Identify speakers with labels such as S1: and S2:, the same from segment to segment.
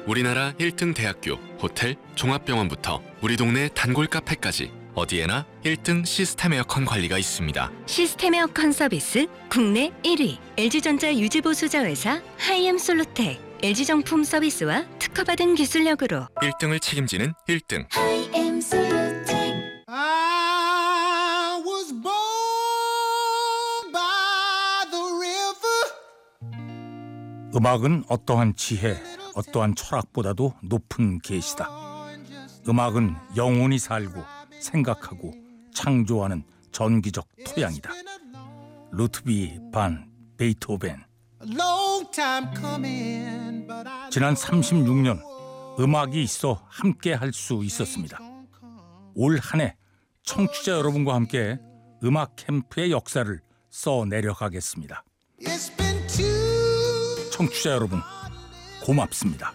S1: 우리나라 1등 대학교, 호텔, 종합병원부터 우리 동네 단골 카페까지 어디에나 1등 시스템 에어컨 관리가 있습니다.
S2: 시스템 에어컨 서비스 국내 1위 LG전자 유지보수자 회사 하이엠솔루텍 LG정품 서비스와 특허받은 기술력으로
S1: 1등을 책임지는 1등.
S2: 하이엠솔루텍.
S3: I was born by the river.
S4: 음악은 어떠한 지혜, 어떠한 철학보다도 높은 계시다. 음악은 영원히 살고 생각하고 창조하는 전기적 토양이다. 루트비 반 베이토벤. 지난 36년 음악이 있어 함께 할 수 있었습니다. 올 한 해 청취자 여러분과 함께 음악 캠프의 역사를 써내려가겠습니다. 청취자 여러분 고맙습니다.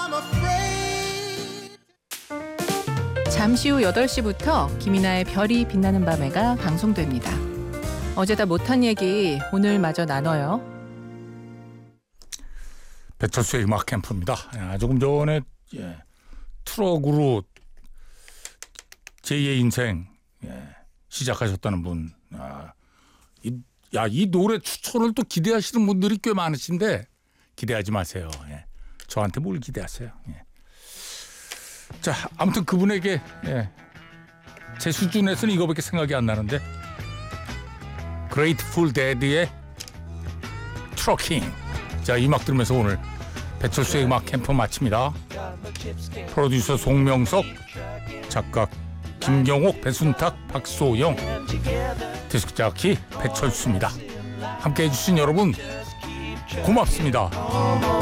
S5: 잠시 후 8시부터 김이나의 별이 빛나는 밤에가 방송됩니다. 어제 다 못한 얘기 오늘 마저 나눠요.
S4: 배철수의 음악 캠프입니다. 조금 전에 트럭으로 제2의 인생 시작하셨다는 분. 이 노래 추천을 또 기대하시는 분들이 꽤 많으신데 기대하지 마세요. 저한테 뭘 기대하세요. 자, 아무튼 그분에게 제 수준에서는 이거밖에 생각이 안 나는데 그레이트풀 데드의 트러킹. 자, 이 음악 들으면서 오늘 배철수의 음악 캠프 마칩니다. 프로듀서 송명석, 작가 김경옥, 배순탁, 박소영, 디스크 자키 배철수입니다. 함께해 주신 여러분 고맙습니다.